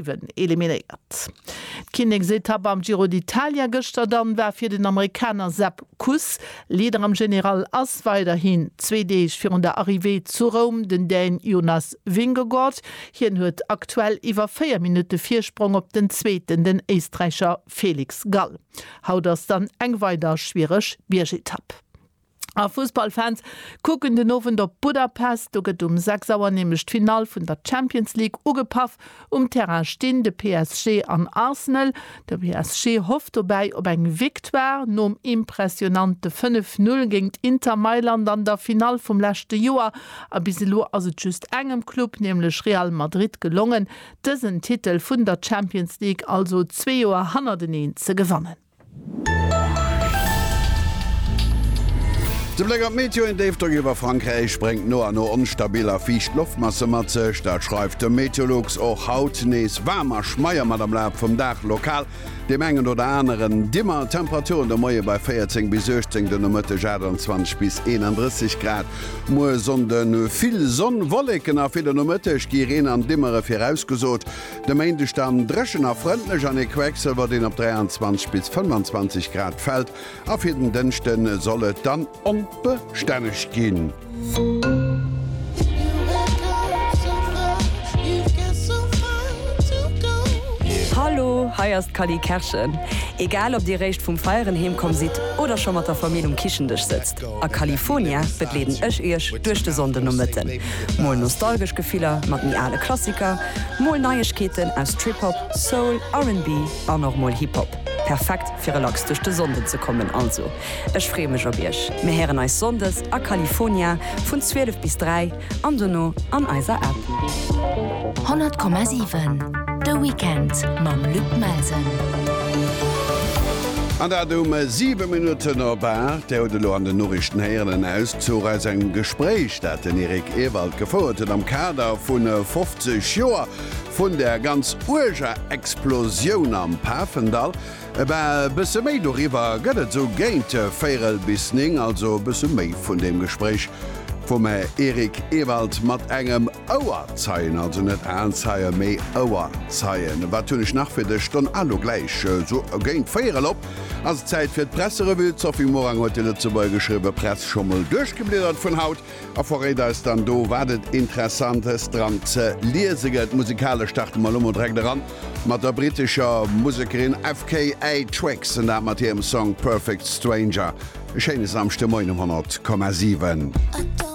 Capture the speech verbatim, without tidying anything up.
sieben eliminiert. Kinexetappe am Giro d'Italia gestern dann war für den Amerikaner Sepp Kuss Leader am General ass weiterhin zwei Deeg für der Arrivée zu Rom den Dän Jonas Vingegaard. Hier huet aktuell iwwer vier Minuten Viersprung op den zweiten den Österreicher Felix Gall. Haut das dann eng weiter schwierig Biergetapp. A Fußballfans gucken den Ofen der Budapest, do get um sechs Uhr nämlich Final vun der Champions League ugepaff um Terrain stehen de P S G an Arsenal. Der P S G hofft dabei ob eng Viktoire nom impressionante fünf null gegen Inter Mailand an der Final vom letzte Jahr. A biselo also just engem Club nämlich Real Madrid gelungen, diesen Titel vun der Champions League also zwei Uhr hundertneun zu gewannen. De Bläger Meteo in Dave iwwer Frankreich sprengt no an no onstabiler Ficht Luftmasse matze, dat schreift de Meteorologs och haut nees warmer Schmeier mat am Lab vum Dach lokal. De engen oder anderen dimmer Temperaturen der Moie bei vierzehn bis sechzehn den Mëtte zwanzig bis einunddreißig Grad. Moe sonden vill Sonnenwolleken a fir den Mëttech Giren an dimmere fir ausgesot. De Meindech am dreschen a Frontnech an e Quecksilwer den op dreiundzwanzig bis fünfundzwanzig Grad fällt. A fir den Dënchten sollet dann onbestännig ginn. Hallo, heierst Kali Kerschen. Egal ob die Recht vum Feieren hemkom sit oder schon mat der Familie um Kischendech sitzt. A California betleden ech ech durch de Sonde no Mitten. Moll nostalgisch Gefehler mat nie alle Klassiker, moll Neuigkeiten aus Trip-Hop, Soul, R and B an noch moll Hip-Hop. Perfekt fir relax durch de Sonde zu kommen also. Ech free mech op Ich. Me heren eis Sondes a California vun zwölf bis drei an Donno an eiser App. hundert Komma sieben The Weekend mam Luc Melsen. An der dumme sieben Minuten ober der Odelo an den Norrichten Herren aus zu eng Gespräch dat den Erik Ewald gefoert am Kader vun fünfzig Joer vun der ganz urger Explosion am Pafendal. Bisse méi doiwwer gëtt zo géint Féel bis ning, also bisse méi vun dem Gespräch vum Erik Ewald mat engem Auerzeien, also net Anzeier méi Auerzeien. Wat hunnech nach fir de Stonn allo gleich so géint féieren op. Als Zäit fir d Presserewill zovi Morang huet ze bei geschriwe Pressschommel durchgebledert vun Haut. A Vorreder is dann do watt interessantes dran ze Lieseget musikale Start mal um dre ran. mat der britischer Musikerin F K A Twix en der mat hiem Song Perfect Stranger. Scheine samste Moin hundert Komma sieben.